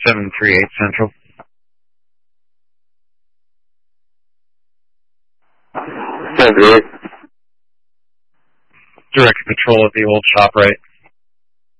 738 Central. Direct Direct patrol at the old shop, right?